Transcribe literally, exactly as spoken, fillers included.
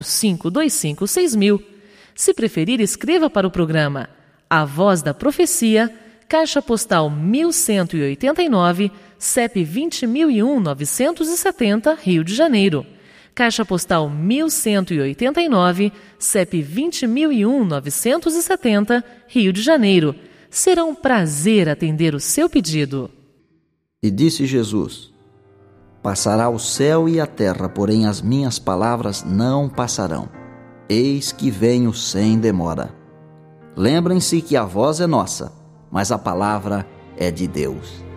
cinco dois cinco seis mil. Se preferir, escreva para o programa A Voz da Profecia, Caixa Postal mil cento e oitenta e nove, C E P vinte mil e um novecentos e setenta, Rio de Janeiro. Caixa Postal mil cento e oitenta e nove, C E P vinte mil e um novecentos e setenta, Rio de Janeiro. Será um prazer atender o seu pedido. E disse Jesus: Passará o céu e a terra, porém as minhas palavras não passarão. Eis que venho sem demora. Lembrem-se que a voz é nossa, mas a palavra é de Deus.